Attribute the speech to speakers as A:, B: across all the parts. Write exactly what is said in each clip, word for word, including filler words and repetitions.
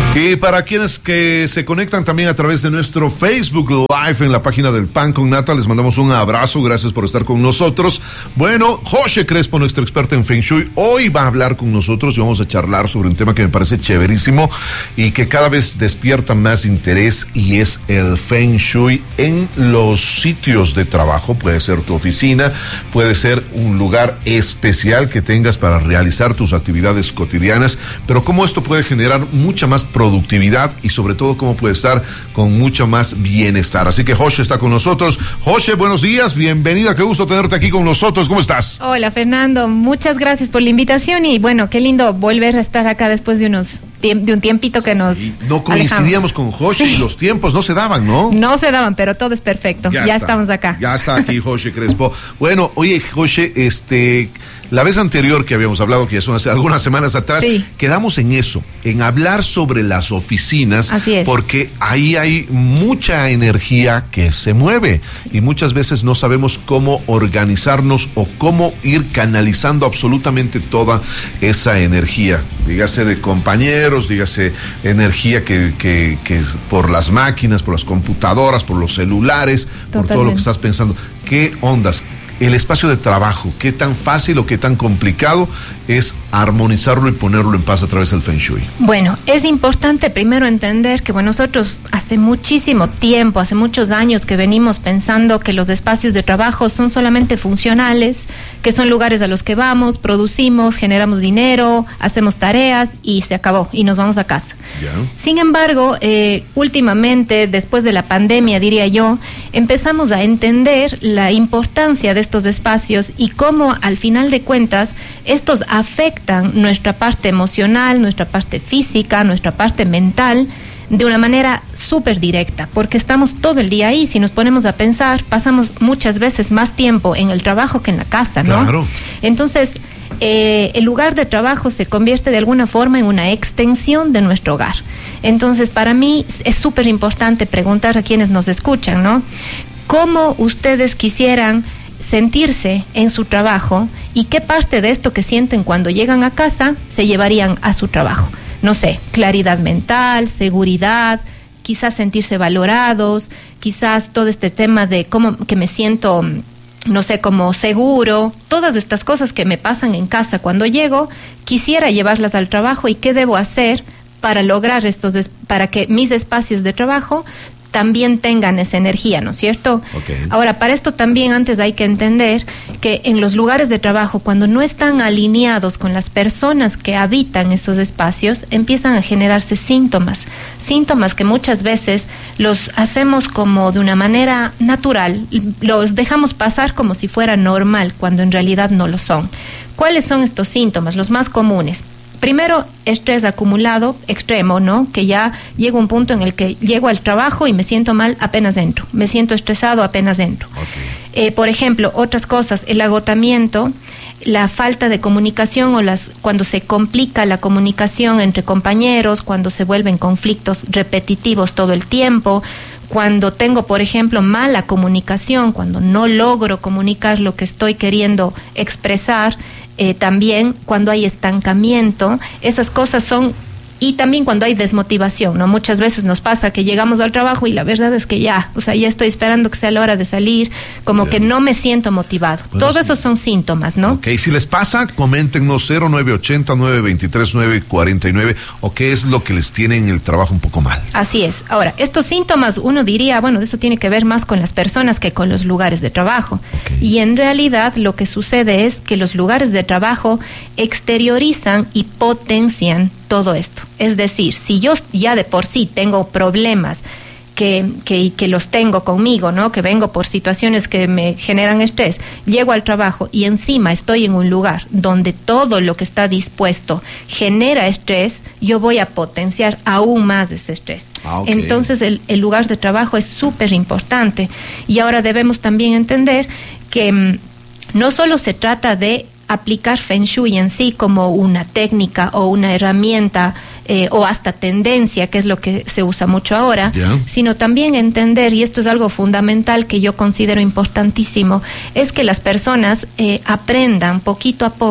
A: Y para quienes que se conectan también a través de nuestro Facebook Live en la página del Pan con Nata, les mandamos un abrazo, gracias por estar con nosotros. Bueno, José Crespo, nuestro experto en Feng Shui, hoy va a hablar con nosotros y vamos a charlar sobre un tema que me parece chéverísimo y que cada vez despierta más interés, y es el Feng Shui en los sitios de trabajo. Puede ser tu oficina, puede ser un lugar especial que tengas para realizar tus actividades cotidianas, pero cómo esto puede generar mucha más productividad y sobre todo cómo puede estar con mucho más bienestar. Así que José está con nosotros. José, buenos días, bienvenida, qué gusto tenerte aquí con nosotros. ¿Cómo estás?
B: Hola, Fernando, muchas gracias por la invitación y bueno, qué lindo volver a estar acá después de unos de un tiempito que nos
A: sí, no coincidíamos
B: alejamos.
A: con José, sí. Y los tiempos no se daban, ¿no?
B: No se daban, pero todo es perfecto. Ya, ya estamos acá.
A: Ya está aquí José Crespo. Bueno, oye, José, este, la vez anterior que habíamos hablado, que ya son hace algunas semanas atrás, sí. quedamos en eso, en hablar sobre las oficinas.
B: Así es.
A: Porque ahí hay mucha energía que se mueve, sí. y muchas veces no sabemos cómo organizarnos o cómo ir canalizando absolutamente toda esa energía. Dígase de compañeros, dígase energía que, que, que por las máquinas, por las computadoras, por los celulares, Totalmente. Por todo lo que estás pensando. ¿Qué ondas? El espacio de trabajo, ¿qué tan fácil o qué tan complicado es armonizarlo y ponerlo en paz a través del Feng Shui?
B: Bueno, es importante primero entender que bueno, nosotros hace muchísimo tiempo, hace muchos años que venimos pensando que los espacios de trabajo son solamente funcionales, que son lugares a los que vamos, producimos, generamos dinero, hacemos tareas y se acabó, y nos vamos a casa. Yeah. Sin embargo, eh, últimamente, después de la pandemia, diría yo, empezamos a entender la importancia de estos espacios y cómo, al final de cuentas, estos afectan nuestra parte emocional, nuestra parte física, nuestra parte mental, de una manera súper directa, porque estamos todo el día ahí. Si nos ponemos a pensar, pasamos muchas veces más tiempo en el trabajo que en la casa, ¿no?
A: Claro.
B: Entonces, eh, el lugar de trabajo se convierte de alguna forma en una extensión de nuestro hogar. Entonces, para mí es súper importante preguntar a quienes nos escuchan, ¿no? ¿Cómo ustedes quisieran sentirse en su trabajo y qué parte de esto que sienten cuando llegan a casa se llevarían a su trabajo? No sé, claridad mental, seguridad, quizás sentirse valorados, quizás todo este tema de cómo que me siento, no sé, como seguro, todas estas cosas que me pasan en casa cuando llego, quisiera llevarlas al trabajo y qué debo hacer para lograr estos, para que mis espacios de trabajo también tengan esa energía, ¿no es cierto?
A: Okay.
B: Ahora, para esto también antes hay que entender que en los lugares de trabajo, cuando no están alineados con las personas que habitan esos espacios, empiezan a generarse síntomas, síntomas que muchas veces los hacemos como de una manera natural, los dejamos pasar como si fuera normal, cuando en realidad no lo son. ¿Cuáles son estos síntomas? Los más comunes. Primero, estrés acumulado extremo, ¿no? Que ya llega un punto en el que llego al trabajo y me siento mal apenas entro. Me siento estresado apenas entro. Okay. Eh, por ejemplo, otras cosas, el agotamiento, la falta de comunicación o las cuando se complica la comunicación entre compañeros, cuando se vuelven conflictos repetitivos todo el tiempo, cuando tengo, por ejemplo, mala comunicación, cuando no logro comunicar lo que estoy queriendo expresar, eh, también cuando hay estancamiento, esas cosas son, y también cuando hay desmotivación, ¿no? Muchas veces nos pasa que llegamos al trabajo y la verdad es que ya, o sea, ya estoy esperando que sea la hora de salir, como Bien. que no me siento motivado. Bueno, Todos sí. esos son síntomas, ¿no?
A: Ok, si les pasa, coméntenos cero nueve ochenta, nueve veintitrés, nueve cuarenta y nueve, o qué es lo que les tiene en el trabajo un poco mal.
B: Así es. Ahora, estos síntomas, uno diría, bueno, eso tiene que ver más con las personas que con los lugares de trabajo. Okay. Y en realidad lo que sucede es que los lugares de trabajo exteriorizan y potencian todo esto. Es decir, si yo ya de por sí tengo problemas que, que, que los tengo conmigo, ¿no? Que vengo por situaciones que me generan estrés, llego al trabajo y encima estoy en un lugar donde todo lo que está dispuesto genera estrés, yo voy a potenciar aún más ese estrés.
A: Ah, okay.
B: Entonces el, el lugar de trabajo es súper importante. Y ahora debemos también entender que mmm, no solo se trata de aplicar Feng Shui en sí como una técnica o una herramienta eh, o hasta tendencia, que es lo que se usa mucho ahora,
A: yeah.
B: sino también entender, y esto es algo fundamental que yo considero importantísimo, es que las personas eh, aprendan poquito a poco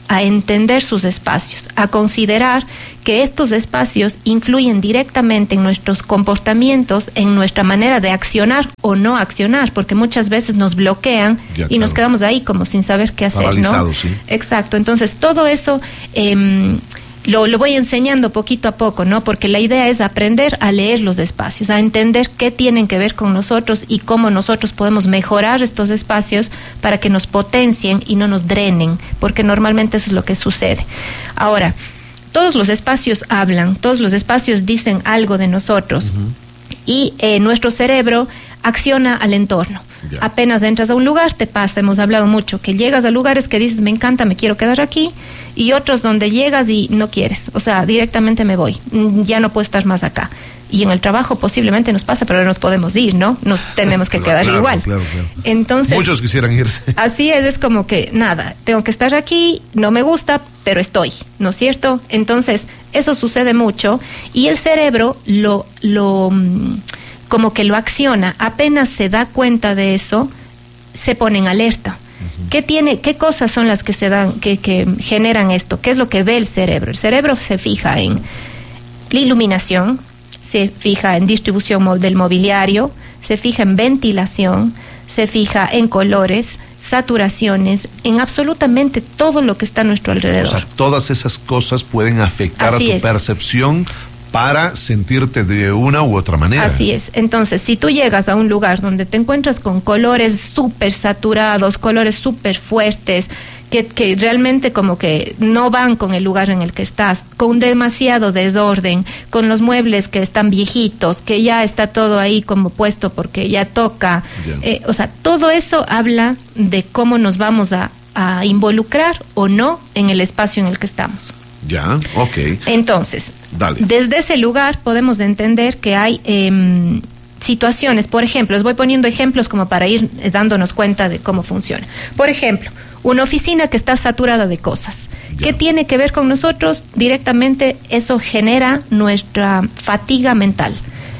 B: a entender sus espacios, a considerar que estos espacios influyen directamente en nuestros comportamientos, en nuestra manera de accionar o no accionar, porque muchas veces nos bloquean ya, y claro. nos quedamos ahí como sin saber qué hacer, ¿no?
A: Sí.
B: Exacto, entonces todo eso eh, lo, lo voy enseñando poquito a poco, ¿no? Porque la idea es aprender a leer los espacios, a entender qué tienen que ver con nosotros y cómo nosotros podemos mejorar estos espacios para que nos potencien y no nos drenen, porque normalmente eso es lo que sucede. Ahora, todos los espacios hablan, todos los espacios dicen algo de nosotros uh-huh. y eh, nuestro cerebro acciona al entorno. Yeah. Apenas entras a un lugar, te pasa, hemos hablado mucho, que llegas a lugares que dices, me encanta, me quiero quedar aquí, y otros donde llegas y no quieres, o sea, directamente me voy, ya no puedo estar más acá. Y en el trabajo posiblemente nos pasa, pero no nos podemos ir, ¿no? Nos tenemos que quedar
A: claro,
B: igual.
A: Claro, claro.
B: Entonces,
A: muchos quisieran irse.
B: Así es, es como que, nada, tengo que estar aquí, no me gusta, pero estoy, ¿no es cierto? Entonces, eso sucede mucho, y el cerebro lo, lo, como que lo acciona, apenas se da cuenta de eso, se pone en alerta. Uh-huh. ¿Qué tiene, qué cosas son las que se dan, que, que generan esto? ¿Qué es lo que ve el cerebro? El cerebro se fija en la iluminación, se fija en distribución del mobiliario, se fija en ventilación, se fija en colores, saturaciones, en absolutamente todo lo que está a nuestro alrededor.
A: O sea, todas esas cosas pueden afectar Así a tu es. percepción para sentirte de una u otra manera.
B: Así es. Entonces, si tú llegas a un lugar donde te encuentras con colores súper saturados, colores súper fuertes, que, que realmente como que no van con el lugar en el que estás, con demasiado desorden, con los muebles que están viejitos, que ya está todo ahí como puesto porque ya toca, eh, o sea, todo eso habla de cómo nos vamos a, a involucrar o no en el espacio en el que estamos.
A: Ya, ok.
B: Entonces,
A: Dale.
B: Desde ese lugar podemos entender que hay eh, situaciones, por ejemplo, les voy poniendo ejemplos como para ir dándonos cuenta de cómo funciona. Por ejemplo, una oficina que está saturada de cosas. Ya. ¿Qué tiene que ver con nosotros? Directamente eso genera nuestra fatiga mental.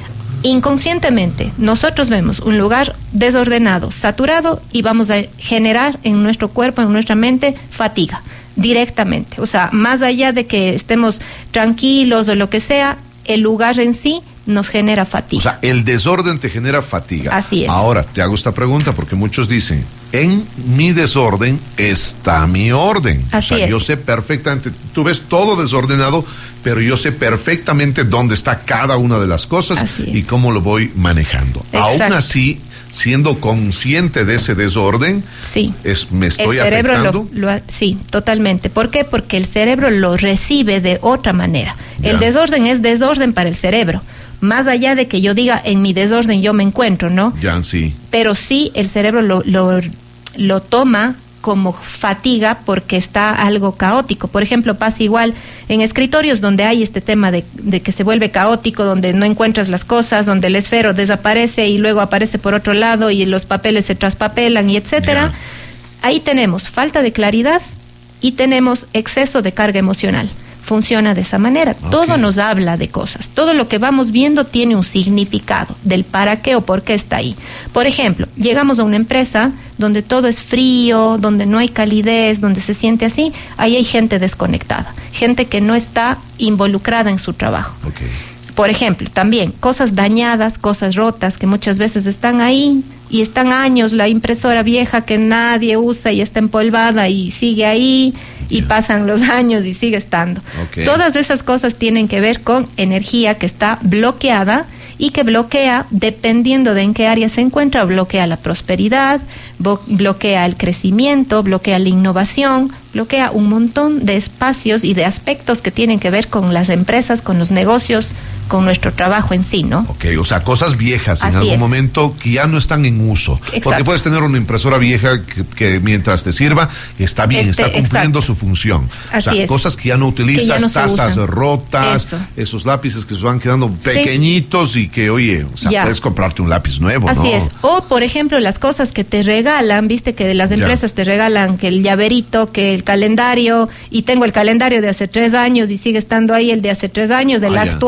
B: Inconscientemente, nosotros vemos un lugar desordenado, saturado, y vamos a generar en nuestro cuerpo, en nuestra mente, fatiga. Directamente, o sea, más allá de que estemos tranquilos o lo que sea, el lugar en sí nos genera fatiga.
A: O sea, el desorden te genera fatiga.
B: Así es.
A: Ahora, te hago esta pregunta porque muchos dicen, en mi desorden está mi orden.
B: Así
A: o sea,
B: es.
A: Yo sé perfectamente, tú ves todo desordenado, pero yo sé perfectamente dónde está cada una de las cosas y cómo lo voy manejando.
B: Exacto.
A: Aún así, siendo consciente de ese desorden,
B: sí.
A: es, me estoy
B: el cerebro
A: afectando.
B: Lo, lo, sí, totalmente. ¿Por qué? Porque el cerebro lo recibe de otra manera. Ya. El desorden es desorden para el cerebro. Más allá de que yo diga, en mi desorden yo me encuentro, ¿no?
A: Ya, sí.
B: Pero sí, el cerebro lo, lo, lo toma como fatiga porque está algo caótico. Por ejemplo, pasa igual en escritorios donde hay este tema de, de que se vuelve caótico, donde no encuentras las cosas, donde el esfero desaparece y luego aparece por otro lado y los papeles se traspapelan y etcétera. Yeah. Ahí tenemos falta de claridad y tenemos exceso de carga emocional. Funciona de esa manera. Okay. Todo nos habla de cosas. Todo lo que vamos viendo tiene un significado del para qué o por qué está ahí. Por ejemplo, llegamos a una empresa donde todo es frío, donde no hay calidez, donde se siente así. Ahí hay gente desconectada, gente que no está involucrada en su trabajo.
A: Okay.
B: Por ejemplo, también cosas dañadas, cosas rotas que muchas veces están ahí y están años, la impresora vieja que nadie usa y está empolvada y sigue ahí. Y yeah. pasan los años y sigue estando. Okay. Todas esas cosas tienen que ver con energía que está bloqueada y que bloquea, dependiendo de en qué área se encuentra, bloquea la prosperidad, bloquea el crecimiento, bloquea la innovación, bloquea un montón de espacios y de aspectos que tienen que ver con las empresas, con los negocios, con nuestro trabajo en sí, ¿no?
A: Ok, o sea, cosas viejas en
B: Así
A: algún
B: es.
A: momento que ya no están en uso.
B: Exacto.
A: Porque puedes tener una impresora vieja que, que mientras te sirva está bien, este, está cumpliendo exacto. su función.
B: Así
A: o sea,
B: es.
A: cosas que ya no utilizas,
B: ya no
A: tazas rotas,
B: Eso.
A: esos lápices que se van quedando pequeñitos sí. y que, oye, o sea, ya. puedes comprarte un lápiz nuevo,
B: Así
A: ¿no?
B: es. O, por ejemplo, las cosas que te regalan, viste que de las empresas ya. te regalan que el llaverito, que el calendario, y tengo el calendario de hace tres años y sigue estando ahí el de hace tres años, el ah, actual, el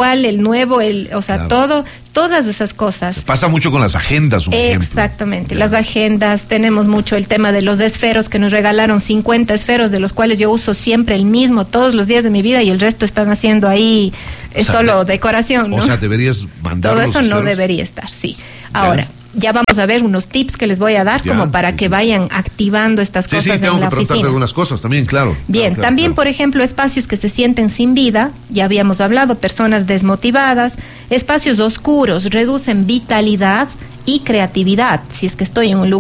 B: nuevo, el, o sea,
A: claro.
B: todo, todas esas cosas.
A: Pasa mucho con las agendas, un
B: Exactamente,
A: ejemplo.
B: las agendas, tenemos mucho el tema de los esferos, que nos regalaron cincuenta esferos, de los cuales yo uso siempre el mismo todos los días de mi vida y el resto están haciendo ahí, es
A: O sea,
B: solo
A: de,
B: decoración, ¿no?
A: O sea, deberías mandar
B: Todo
A: los
B: eso no
A: esferos.
B: debería estar, sí. Ahora, ya vamos a ver unos tips que les voy a dar
A: Ya,
B: como para
A: sí,
B: que
A: sí.
B: vayan activando estas
A: Sí,
B: cosas
A: sí,
B: en
A: tengo
B: la
A: que preguntarte
B: oficina.
A: algunas cosas también, claro.
B: Bien,
A: Claro, claro,
B: también,
A: claro.
B: por ejemplo, espacios que se sienten sin vida, ya habíamos hablado, personas desmotivadas, espacios oscuros reducen vitalidad y creatividad. Si es que estoy en un lugar